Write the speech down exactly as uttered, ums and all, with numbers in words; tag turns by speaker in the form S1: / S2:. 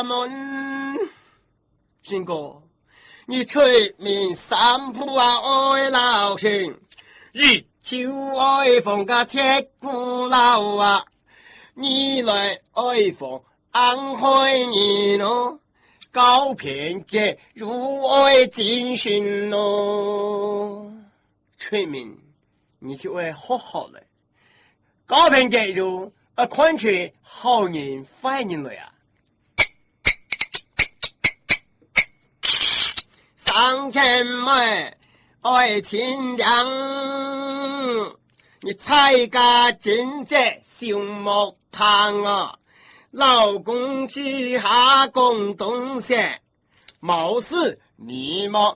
S1: 门，新哥，你催眠三浦啊，爱老兄，日秋爱风个切古老啊，你来爱风安徽你咯，高偏见如爱精神咯，催眠你就会好好了，高偏见如啊，看去好人坏人了呀。上天门爱情娘，你才个真在熊猫汤啊！老公之下共东西，貌似你们